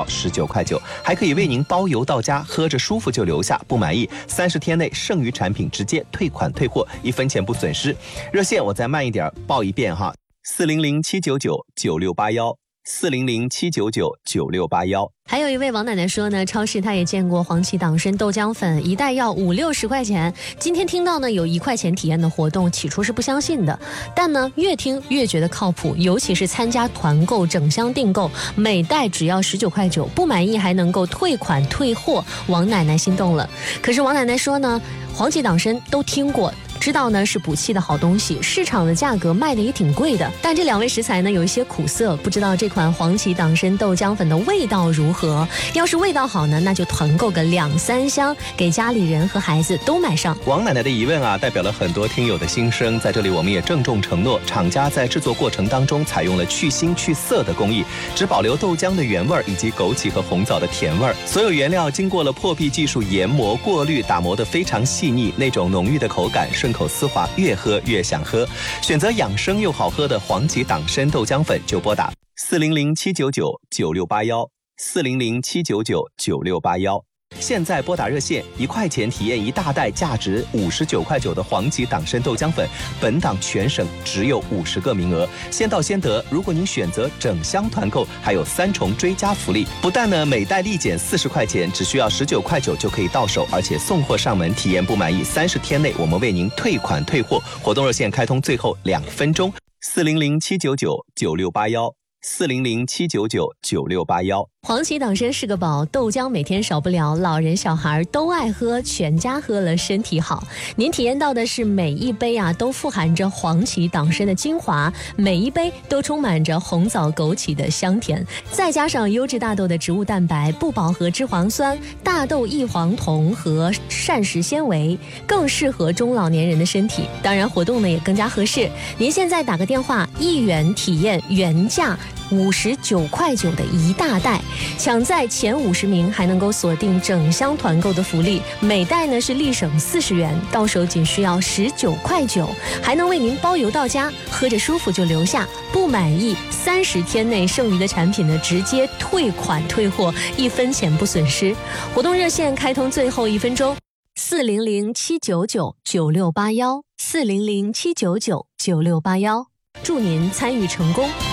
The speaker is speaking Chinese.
19块9，还可以为您包邮到家，喝着舒服就留下，不满意30天内剩余产品直接退款退货，1分钱不损失。热线我再慢一点报一遍哈，400-799-9681，400-799-9681。 还有一位王奶奶说呢，超市她也见过黄芪党参豆浆粉，一袋要50-60块钱。今天听到呢有1块钱体验的活动，起初是不相信的，但呢越听越觉得靠谱，尤其是参加团购整箱订购，每袋只要19块9，不满意还能够退款退货，王奶奶心动了。可是王奶奶说呢，黄芪党参都听过，知道呢是补气的好东西，市场的价格卖的也挺贵的，但这2味食材呢有一些苦涩，不知道这款黄芪党参豆浆粉的味道如何。要是味道好呢，那就团购个2-3箱，给家里人和孩子都买上。 王奶奶的疑问啊，代表了很多听友的心声，在这里我们也郑重承诺，厂家在制作过程当中采用了去腥去涩的工艺，只保留豆浆的原味以及枸杞和红枣的甜味，所有原料经过了破壁技术研磨过滤，打磨得非常细腻，那种浓郁的口感顺口丝滑，越喝越想喝。选择养生又好喝的黄芪党参豆浆粉，就拨打400-799-9681，400-799-9681。现在拨打热线，1块钱体验1大袋价值59块9的黄芪党参豆浆粉，本档全省只有50个名额，先到先得。如果您选择整箱团购，还有3重追加福利，不但呢每袋立减40块钱，只需要19块9就可以到手，而且送货上门，体验不满意30天内我们为您退款退货。活动热线开通最后2分钟，400-799-9681，400-799-9681。 黄芪党参是个宝，豆浆每天少不了，老人小孩都爱喝，全家喝了身体好。您体验到的是每一杯啊都富含着黄芪党参的精华，每一杯都充满着红枣枸杞的香甜，再加上优质大豆的植物蛋白、不饱和脂肪酸、大豆异黄酮和膳食纤维，更适合中老年人的身体。当然活动呢也更加合适，您现在打个电话，1元体验原价59块9的1大袋，抢在前50名还能够锁定整箱团购的福利，每袋呢是立省40元，到手仅需要19块9，还能为您包邮到家，喝着舒服就留下，不满意30天内剩余的产品呢直接退款退货，1分钱不损失。活动热线开通最后1分钟，400-799-9681，400-799-9681，祝您参与成功。